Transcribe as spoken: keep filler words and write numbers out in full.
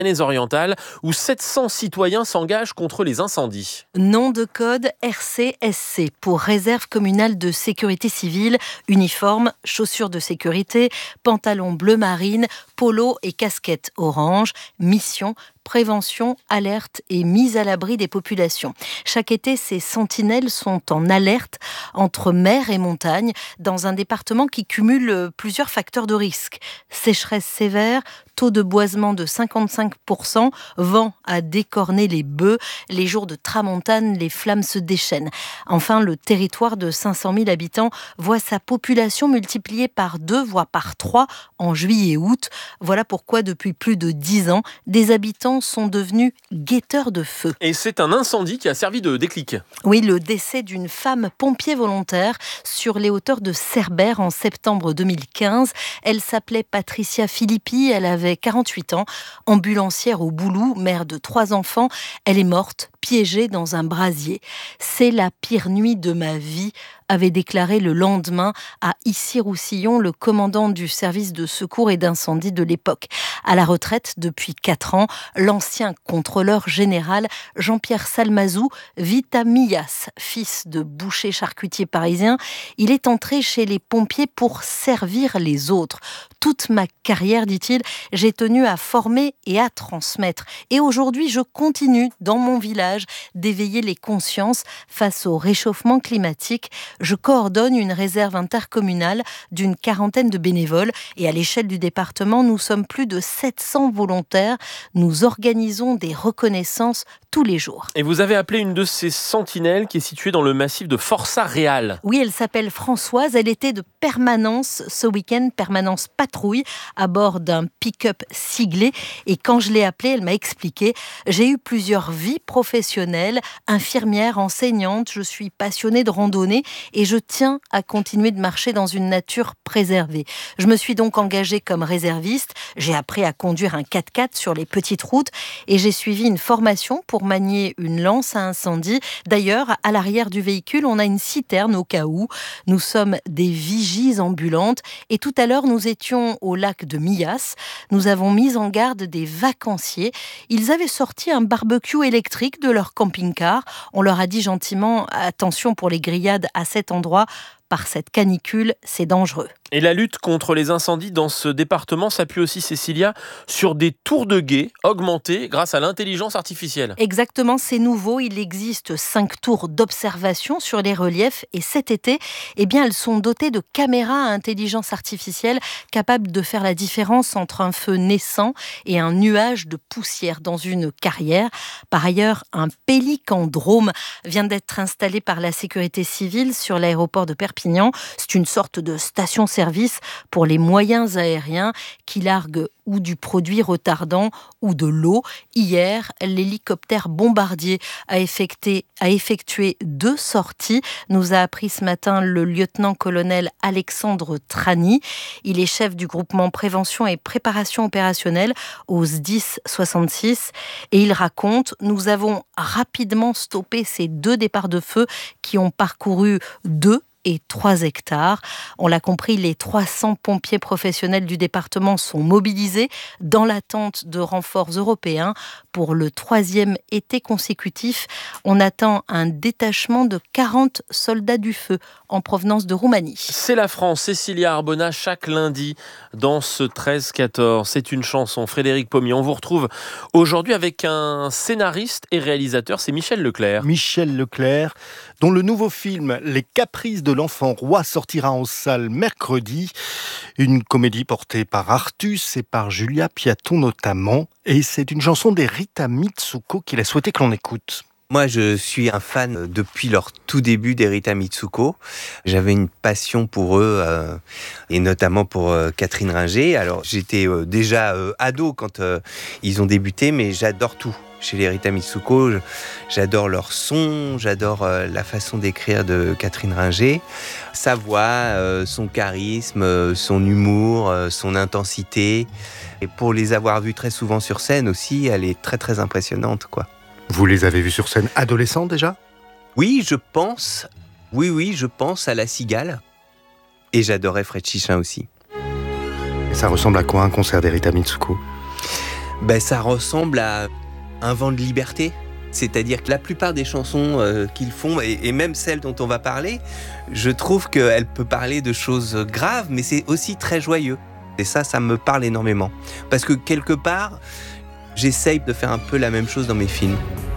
Pyrénées-Orientales, où sept cents citoyens s'engagent contre les incendies. Nom de code R C S C pour Réserve communale de sécurité civile, uniforme, chaussures de sécurité, pantalon bleu marine, polo et casquette orange, mission, prévention, alerte et mise à l'abri des populations. Chaque été, ces sentinelles sont en alerte entre mer et montagne dans un département qui cumule plusieurs facteurs de risque. Sécheresse sévère, taux de boisement de cinquante-cinq pour cent, vent à décorner les bœufs, les jours de tramontane, les flammes se déchaînent. Enfin, le territoire de cinq cent mille habitants voit sa population multipliée par deux, voire par trois en juillet et août. Voilà pourquoi, depuis plus de dix ans, des habitants sont devenus guetteurs de feu. Et c'est un incendie qui a servi de déclic. Oui, le décès d'une femme pompier volontaire sur les hauteurs de Cerbère en septembre deux mille quinze. Elle s'appelait Patricia Filippi, elle avait quarante-huit ans, ambulancière au Boulou, mère de trois enfants. Elle est morte, piégée dans un brasier. C'est la pire nuit de ma vie, avait déclaré le lendemain à Issy-Roussillon le commandant du service de secours et d'incendie de l'époque. À la retraite depuis quatre ans, l'ancien contrôleur général Jean-Pierre Salmazou vit à Millas, fils de boucher charcutier parisien. Il est entré chez les pompiers pour servir les autres. Toute ma carrière, dit-il, j'ai tenu à former et à transmettre. Et aujourd'hui, je continue dans mon village d'éveiller les consciences face au réchauffement climatique. Je coordonne une réserve intercommunale d'une quarantaine de bénévoles et à l'échelle du département, nous sommes plus de sept cents volontaires. Nous organisons des reconnaissances tous les jours. Et vous avez appelé une de ces sentinelles qui est située dans le massif de Forçat Réal. Oui, elle s'appelle Françoise. Elle était de permanence ce week-end, permanence patrouille, à bord d'un pick-up siglé. Et quand je l'ai appelée, elle m'a expliqué « J'ai eu plusieurs vies professionnelles, infirmière, enseignante, je suis passionnée de randonnée et je tiens à continuer de marcher dans une nature préservée. Je me suis donc engagée comme réserviste, j'ai appris à conduire un quatre-quatre sur les petites routes et j'ai suivi une formation pour manier une lance à incendie. D'ailleurs, à l'arrière du véhicule, on a une citerne au cas où. Nous sommes des vigies ambulantes et tout à l'heure, nous étions au lac de Millas. Nous avons mis en garde des vacanciers. Ils avaient sorti un barbecue électrique de leur camping-car. On leur a dit gentiment, attention pour les grillades à cet endroit, par cette canicule, c'est dangereux. Et la lutte contre les incendies dans ce département s'appuie aussi, Cécilia, sur des tours de guet augmentés grâce à l'intelligence artificielle. Exactement, c'est nouveau. Il existe cinq tours d'observation sur les reliefs et cet été, eh bien, elles sont dotées de caméras à intelligence artificielle capables de faire la différence entre un feu naissant et un nuage de poussière dans une carrière. Par ailleurs, un pélicandrome vient d'être installé par la sécurité civile sur l'aéroport de Perpignan. C'est une sorte de station-service pour les moyens aériens qui larguent ou du produit retardant ou de l'eau. Hier, l'hélicoptère Bombardier a effectué, a effectué deux sorties, nous a appris ce matin le lieutenant-colonel Alexandre Trani. Il est chef du groupement prévention et préparation opérationnelle au S D I S soixante-six et il raconte « Nous avons rapidement stoppé ces deux départs de feu qui ont parcouru deux et trois hectares. On l'a compris, les trois cents pompiers professionnels du département sont mobilisés dans l'attente de renforts européens. Pour le troisième été consécutif, on attend un détachement de quarante soldats du feu en provenance de Roumanie. C'est la France, Cécilia Arbona, chaque lundi dans ce treize quatorze. C'est une chanson, Frédéric Pommier. On vous retrouve aujourd'hui avec un scénariste et réalisateur, c'est Michel Leclerc. Michel Leclerc, dont le nouveau film « Les caprices de l'enfant roi » sortira en salle mercredi. Une comédie portée par Artus et par Julia Piaton notamment. Et c'est une chanson des Rita Mitsuko qu'il a souhaité que l'on écoute. Moi, je suis un fan depuis leur tout début des Rita Mitsuko. J'avais une passion pour eux, euh, et notamment pour euh, Catherine Ringer. Alors, j'étais euh, déjà euh, ado quand euh, ils ont débuté, mais j'adore tout. Chez les Rita Mitsuko, j'adore leur son, j'adore euh, la façon d'écrire de Catherine Ringer, sa voix, euh, son charisme, euh, son humour, euh, son intensité. Et pour les avoir vus très souvent sur scène aussi, elle est très très impressionnante, quoi. Vous les avez vus sur scène adolescents déjà ? Oui, je pense. Oui, oui, je pense à La Cigale. Et j'adorais Fred Chichin aussi. Et ça ressemble à quoi un concert des Rita Mitsuko ? Ben, ça ressemble à un vent de liberté. C'est-à-dire que la plupart des chansons euh, qu'ils font, et, et même celles dont on va parler, je trouve qu'elles peuvent parler de choses graves, mais c'est aussi très joyeux. Et ça, ça me parle énormément. Parce que quelque part, j'essaye de faire un peu la même chose dans mes films.